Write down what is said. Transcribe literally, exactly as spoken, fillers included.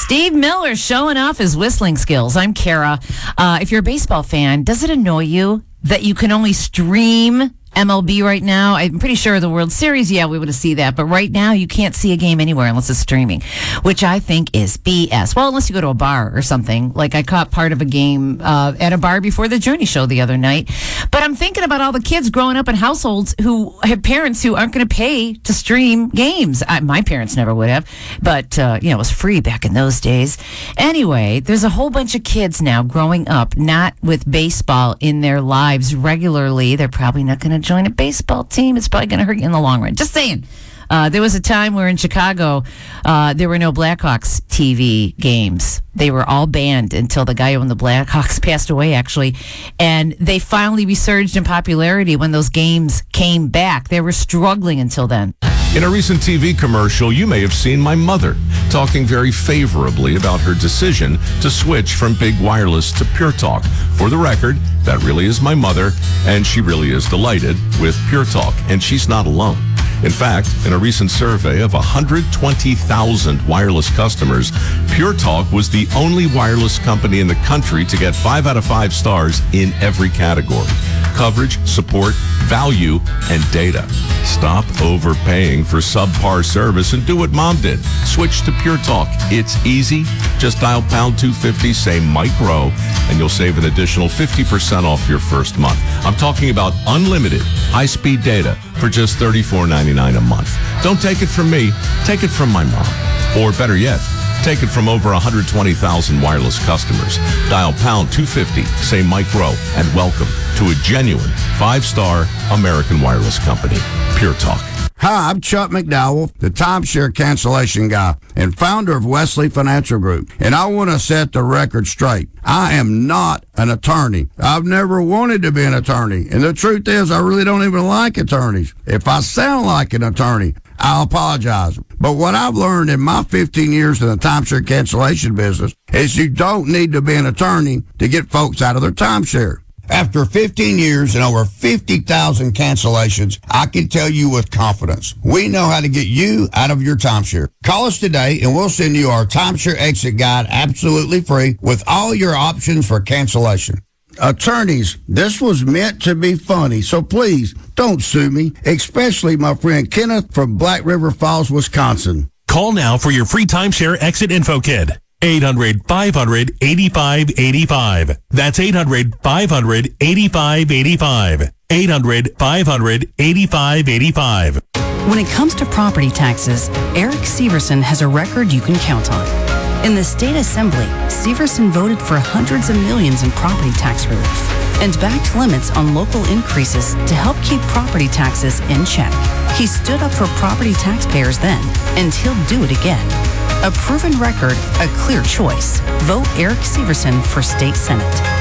Steve Miller showing off his whistling skills. I'm Kara. Uh, if you're a baseball fan, does it annoy you that you can only stream M L B right now? I'm pretty sure the World Series, yeah, we would have seen that. But right now, you can't see a game anywhere unless it's streaming, which I think is B S. Well, unless you go to a bar or something. Like I caught part of a game uh, at a bar before the Journey show the other night. But I'm thinking about all the kids growing up in households who have parents who aren't going to pay to stream games. I, my parents never would have. But, uh, you know, it was free back in those days. Anyway, there's a whole bunch of kids now growing up not with baseball in their lives regularly. They're probably not going to join a baseball team. It's probably going to hurt you in the long run. Just saying. Uh, there was a time where in Chicago, uh, there were no Blackhawks T V games. They were all banned until the guy who owned the Blackhawks passed away, actually. And they finally resurged in popularity when those games came back. They were struggling until then. In a recent T V commercial, you may have seen my mother talking very favorably about her decision to switch from Big Wireless to Pure Talk. For the record, that really is my mother, and she really is delighted with Pure Talk, and she's not alone. In fact, in a recent survey of one hundred twenty thousand wireless customers, Pure Talk was the only wireless company in the country to get five out of five stars in every category: coverage, support, value, and data. Stop overpaying for subpar service and do what Mom did. Switch to Pure Talk. It's easy. Just dial pound two fifty, say micro, and you'll save an additional fifty percent off your first month. I'm talking about unlimited high-speed data for just thirty-four ninety-nine a month. Don't take it from me. Take it from my mom. Or better yet, take it from over one hundred twenty thousand wireless customers. Dial pound two fifty, say micro, and welcome to a genuine five-star American wireless company, Pure Talk. Hi, I'm Chuck McDowell, the timeshare cancellation guy and founder of Wesley Financial Group. And I want to set the record straight. I am not an attorney. I've never wanted to be an attorney. And the truth is, I really don't even like attorneys. If I sound like an attorney, I'll apologize. But what I've learned in my fifteen years in the timeshare cancellation business is you don't need to be an attorney to get folks out of their timeshare. After fifteen years and over fifty thousand cancellations, I can tell you with confidence, we know how to get you out of your timeshare. Call us today and we'll send you our timeshare exit guide absolutely free with all your options for cancellation. Attorneys, this was meant to be funny, so please don't sue me, especially my friend Kenneth from Black River Falls, Wisconsin. Call now for your free timeshare exit info kit. eight hundred, five hundred, eighty-five eighty-five. That's eight hundred, five hundred, eighty-five eighty-five. eight hundred, five hundred, eighty-five eighty-five. When it comes to property taxes, Eric Severson has a record you can count on. In the state assembly, Severson voted for hundreds of millions in property tax relief and backed limits on local increases to help keep property taxes in check. He stood up for property taxpayers then, and he'll do it again. A proven record, a clear choice. Vote Eric Severson for State Senate.